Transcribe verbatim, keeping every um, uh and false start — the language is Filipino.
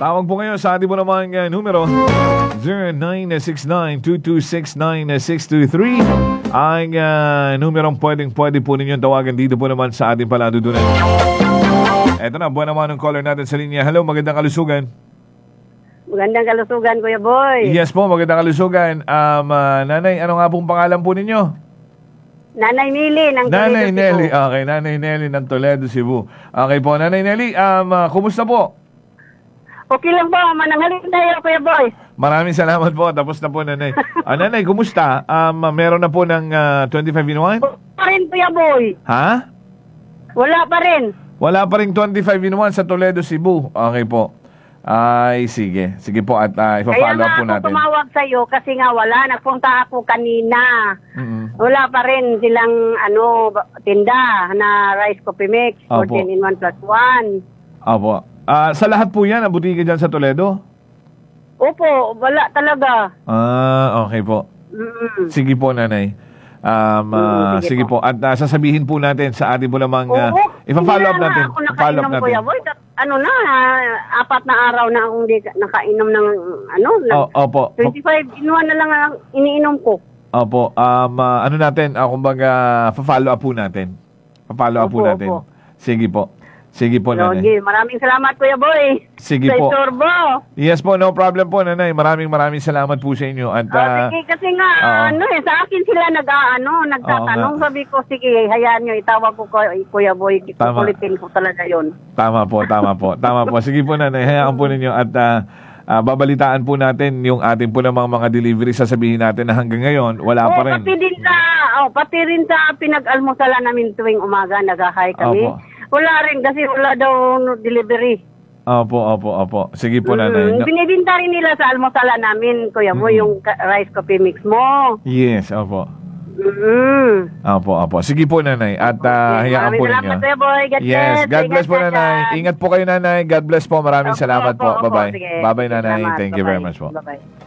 Tawag po kayo sa ating po naman uh, numero zero nine six nine two two six nine six two three. Ang uh, numerong pwedeng pwede po ninyong tawagan dito po naman sa ating paladudunan. Eto na, buwan naman ng caller natin sa linya. Hello, magandang kalusugan. Magandang kalusugan, Kuya Boy. Yes po, magandang kalusugan. Um, uh, nanay, ano nga pong pangalan po ninyo? Nanay Mili ng Toledo, Nanay Cebu. Nelly. Okay, Nanay Nelly ng Toledo, Cebu. Okay po, Nanay Nelly, um, uh, kumusta po? Okay lang po, mananghalin tayo, Kuya Boy. Maraming salamat po. Tapos na po, Nanay. Ah, Nanay, kumusta? Um, uh, meron na po ng uh, twenty-five in one? Wala pa rin, Kuya Boy. Ha? Wala pa rin. Wala pa rin twenty-five in one sa Toledo, Cebu. Okay po. Ay, sige. Sige po at uh, Kaya ipa-follow up nga po ako natin. tumawag sa'yo kasi nga wala. Nagpunta ako kanina. Mm-mm. Wala pa rin silang ano, tinda na rice coffee mix. Opo. fourteen in one plus one. Opo. Ah, sa lahat po yan, ang butika dyan sa Toledo? Opo, wala talaga. Ah, okay po. Mm. Sige po, Nanay. Um, ah, Mm, sige sige po. At ah, sasabihin po natin sa ating po namang uh, Oo, ipa-follow up hindi na natin. nga ako Ipa-follow up nakainom, natin. Kuya Boy. Ano na, ah, apat na araw na akong di nakainom ng, ano, ng O- opo. twenty-five in one na lang ang iniinom ko. Opo. Um, ah, ano natin, uh, kumbaga, pa-follow up po natin. Pa-follow up po Opo, natin. opo. Sige po. Sige po, Nanay. Sige, maraming salamat, Kuya Boy. Sige Sa po. istorbo. Yes po, no problem po, Nanay. Maraming maraming salamat po sa inyo. At, ah, Ah, sige, kasi nga, oo. ano eh, sa akin sila nag, ano, nagtatanong. Oo nga. Sabi ko, sige, hayaan nyo, itawag ko, kay Kuya Boy. Tama. Kukulitin ko talaga yon. tama po, tama po. Tama po. Sige po, Nanay. Hayaan po ninyo. At ah, ah, babalitaan po natin yung ating po namang mga delivery. Sasabihin natin na hanggang ngayon, wala Oh, pa rin. pati din sa, oh, pati rin sa pinag-almusalan namin tuwing umaga, nagahay kami. Opo. Wala rin kasi wala daw no delivery. Opo, opo, opo. Sige po, Nanay. Mm, No- binibinta rin nila sa almusalan namin, Kuya Boy, Mm. yung ka- rice coffee mix mo. Yes, opo. Mm. Opo, opo. Sige po, Nanay. At ah, hayaan Maraming po salamat, ninyo. Kuya Boy. God Yes, bless. God bless po, Ingat ka Nanay. dyan. Ingat po kayo, Nanay. God bless po. Maraming Opo, salamat opo, po. opo. Bye-bye. Sige. Bye-bye, Nanay. Salamat. Thank you very Bye-bye. much po. Bye-bye.